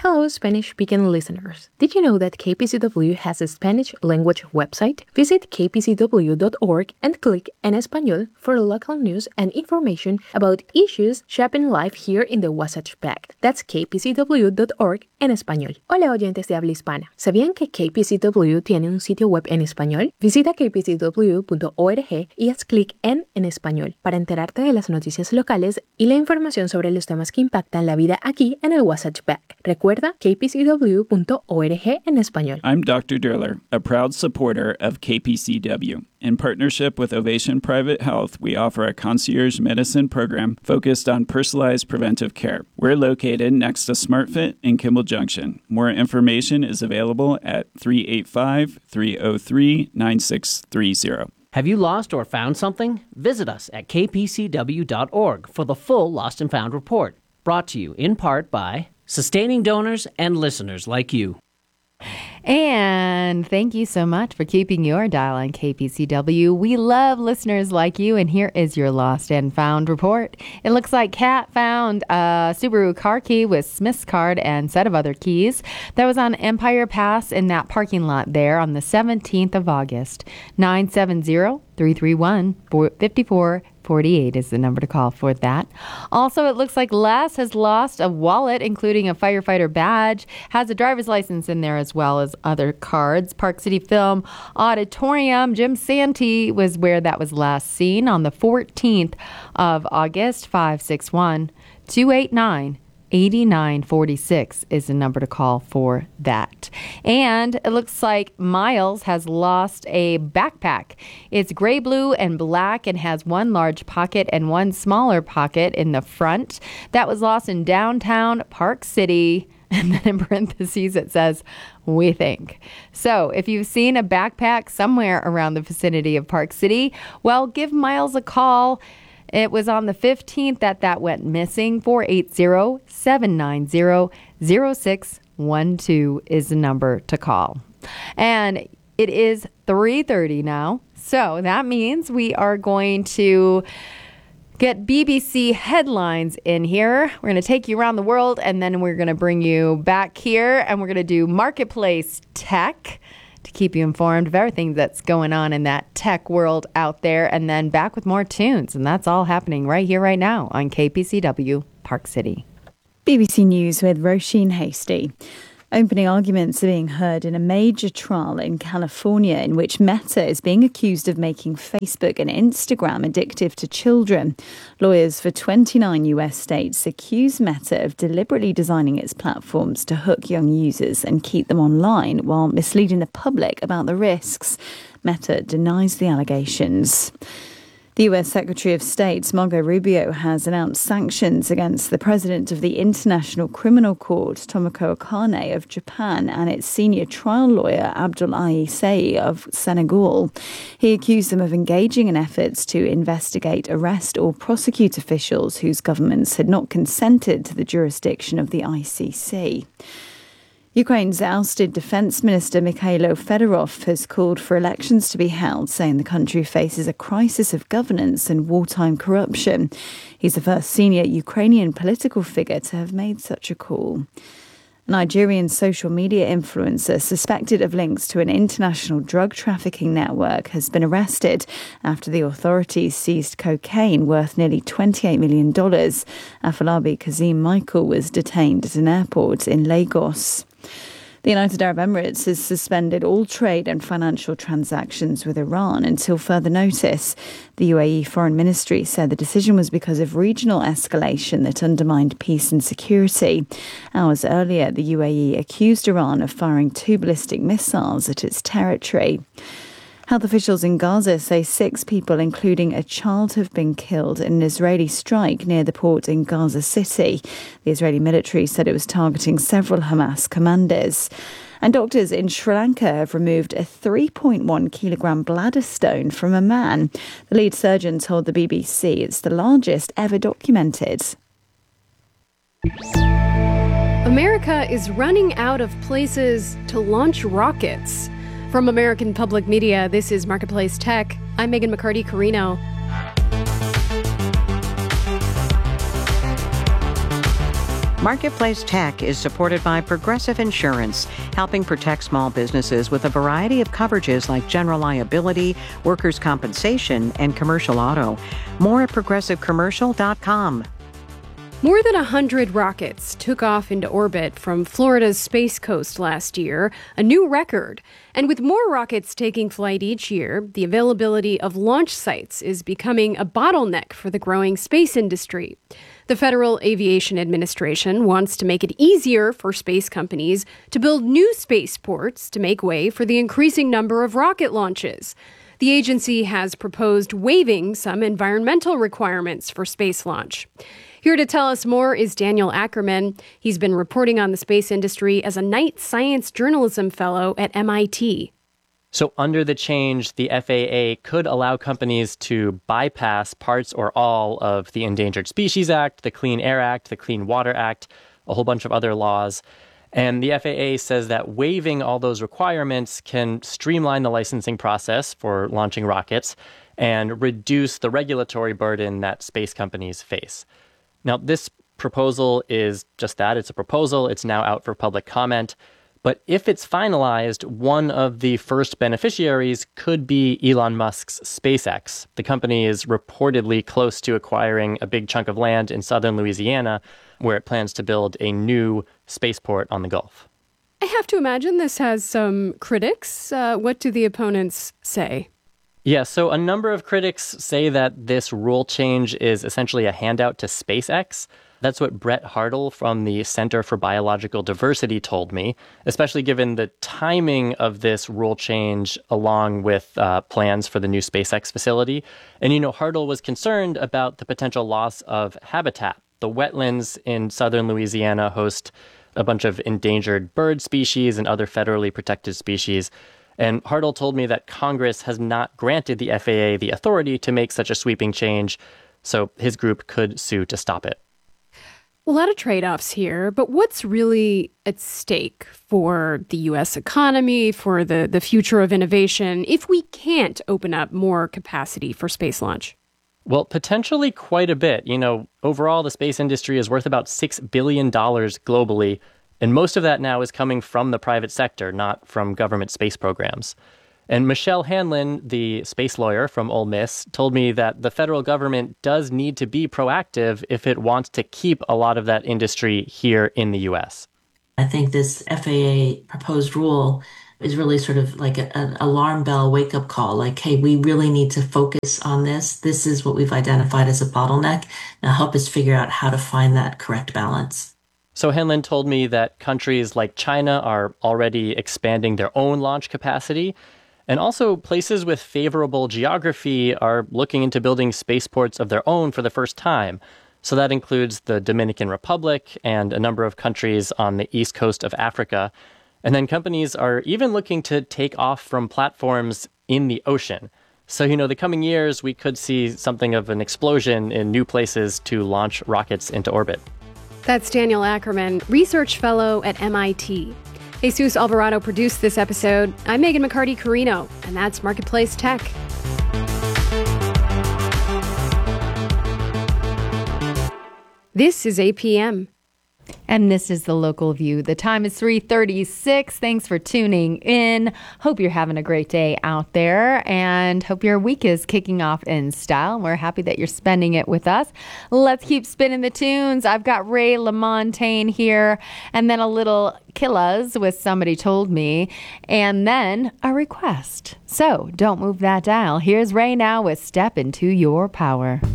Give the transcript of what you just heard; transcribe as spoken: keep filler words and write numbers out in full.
Hello, Spanish-speaking listeners. Did you know that K P C W has a Spanish language website? Visit k p c w dot org and click En Español for local news and information about issues shaping life here in the Wasatch Back. That's k p c w dot org en español. Hola, oyentes de habla hispana. ¿Sabían que K P C W tiene un sitio web en español? Visita k p c w punto org y haz clic en En Español para enterarte de las noticias locales y la información sobre los temas que impactan la vida aquí en el Wasatch Back. Recuerda k p c w punto org en español. I'm Doctor Durler, a proud supporter of K P C W. In partnership with Ovation Private Health, we offer a concierge medicine program focused on personalized preventive care. We're located next to SmartFit in Kimball Junction. More information is available at three eight five, three oh three, nine six three zero. Have you lost or found something? Visit us at k p c w dot org for the full Lost and Found report. Brought to you in part by sustaining donors and listeners like you. And thank you so much for keeping your dial on K P C W. We love listeners like you, and here is your Lost and Found report. It looks like Kat found a Subaru car key with Smith's card and set of other keys that was on Empire Pass in that parking lot there on the seventeenth of August. nine seven zero, three three one, five four four eight is the number to call for that. Also, it looks like Les has lost a wallet, including a firefighter badge, has a driver's license in there as well as other cards. Park City Film Auditorium, Jim Santee was where that was last seen on the fourteenth of August. Five six one, two eight nine, eight nine four six is the number to call for that. And it looks like Miles has lost a backpack. It's gray, blue, and black and has one large pocket and one smaller pocket in the front. That was lost in downtown Park City. And then in parentheses it says, we think. So if you've seen a backpack somewhere around the vicinity of Park City, well, give Miles a call. It was on the fifteenth that that went missing. four eight zero, seven nine zero, zero six one two is the number to call. And it is three thirty now. So that means we are going to get B B C headlines in here. We're going to take you around the world, and then we're going to bring you back here, and we're going to do Marketplace Tech to keep you informed of everything that's going on in that tech world out there, and then back with more tunes. And that's all happening right here, right now on K P C W Park City. B B C News with Roisin Hasty. Opening arguments are being heard in a major trial in California in which Meta is being accused of making Facebook and Instagram addictive to children. Lawyers for twenty-nine U S states accuse Meta of deliberately designing its platforms to hook young users and keep them online while misleading the public about the risks. Meta denies the allegations. The U S Secretary of State, Marco Rubio, has announced sanctions against the president of the International Criminal Court, Tomoko Akane of Japan, and its senior trial lawyer, Abdoulaye Sey of Senegal. He accused them of engaging in efforts to investigate, arrest or prosecute officials whose governments had not consented to the jurisdiction of the I C C. Ukraine's ousted Defence Minister Mikhailo Fedorov has called for elections to be held, saying the country faces a crisis of governance and wartime corruption. He's the first senior Ukrainian political figure to have made such a call. A Nigerian social media influencer suspected of links to an international drug trafficking network has been arrested after the authorities seized cocaine worth nearly twenty-eight million dollars. Afolabi Kazim Michael was detained at an airport in Lagos. The United Arab Emirates has suspended all trade and financial transactions with Iran until further notice. The U A E Foreign Ministry said the decision was because of regional escalation that undermined peace and security. Hours earlier, the U A E accused Iran of firing two ballistic missiles at its territory. Health officials in Gaza say six people, including a child, have been killed in an Israeli strike near the port in Gaza City. The Israeli military said it was targeting several Hamas commanders. And doctors in Sri Lanka have removed a three point one kilogram bladder stone from a man. The lead surgeon told the B B C it's the largest ever documented. America is running out of places to launch rockets. From American Public Media, this is Marketplace Tech. I'm Megan McCarty-Carino. Marketplace Tech is supported by Progressive Insurance, helping protect small businesses with a variety of coverages like general liability, workers' compensation, and commercial auto. More at progressive commercial dot com. More than one hundred rockets took off into orbit from Florida's Space Coast last year, a new record. And with more rockets taking flight each year, the availability of launch sites is becoming a bottleneck for the growing space industry. The Federal Aviation Administration wants to make it easier for space companies to build new spaceports to make way for the increasing number of rocket launches. The agency has proposed waiving some environmental requirements for space launch. Here to tell us more is Daniel Ackerman. He's been reporting on the space industry as a Knight Science Journalism Fellow at M I T. So under the change, the F A A could allow companies to bypass parts or all of the Endangered Species Act, the Clean Air Act, the Clean Water Act, a whole bunch of other laws. And the F A A says that waiving all those requirements can streamline the licensing process for launching rockets and reduce the regulatory burden that space companies face. Now, this proposal is just that. It's a proposal. It's now out for public comment. But if it's finalized, one of the first beneficiaries could be Elon Musk's SpaceX. The company is reportedly close to acquiring a big chunk of land in southern Louisiana, where it plans to build a new spaceport on the Gulf. I have to imagine this has some critics. Uh, what do the opponents say? Yeah, so a number of critics say that this rule change is essentially a handout to SpaceX. That's what Brett Hartle from the Center for Biological Diversity told me, especially given the timing of this rule change along with uh, plans for the new SpaceX facility. And, you know, Hartle was concerned about the potential loss of habitat. The wetlands in southern Louisiana host a bunch of endangered bird species and other federally protected species. And Hartle told me that Congress has not granted the F A A the authority to make such a sweeping change, so his group could sue to stop it. A lot of trade-offs here, but what's really at stake for the U S economy, for the, the future of innovation, if we can't open up more capacity for space launch? Well, potentially quite a bit. You know, overall, the space industry is worth about six billion dollars globally, and most of that now is coming from the private sector, not from government space programs. And Michelle Hanlon, the space lawyer from Ole Miss, told me that the federal government does need to be proactive if it wants to keep a lot of that industry here in the U S. I think this F A A proposed rule is really sort of like a, an alarm bell wake-up call, like, hey, we really need to focus on this. This is what we've identified as a bottleneck. Now help us figure out how to find that correct balance. So Hanlon told me that countries like China are already expanding their own launch capacity. And also places with favorable geography are looking into building spaceports of their own for the first time. So that includes the Dominican Republic and a number of countries on the east coast of Africa. And then companies are even looking to take off from platforms in the ocean. So, you know, the coming years, we could see something of an explosion in new places to launch rockets into orbit. That's Daniel Ackerman, research fellow at M I T. Jesus Alvarado produced this episode. I'm Megan McCarty Carino, and that's Marketplace Tech. This is A P M. And this is The Local View. The time is three thirty-six. Thanks for tuning in. Hope you're having a great day out there and hope your week is kicking off in style. We're happy that you're spending it with us. Let's keep spinning the tunes. I've got Ray LaMontagne here and then a little Killas with Somebody Told Me and then a request. So don't move that dial. Here's Ray now with Step Into Your Power.